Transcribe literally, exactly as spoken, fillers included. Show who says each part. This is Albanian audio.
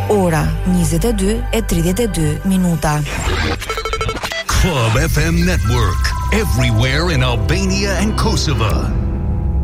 Speaker 1: ora njëzet e dy e tridhjet e dy minuta.
Speaker 2: Club F M Network, everywhere in Albania and Kosovo.